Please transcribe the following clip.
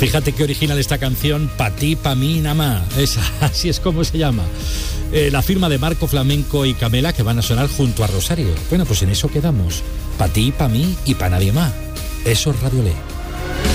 Fíjate qué original esta canción, Pa' ti, pa' mí, nada más. Así es como se llama. La firma de Marco Flamenco y Camela, que van a sonar junto a Rosario. Bueno, pues en eso quedamos. Pa' ti, pa' mí y pa' nadie más. Eso es Radio Le.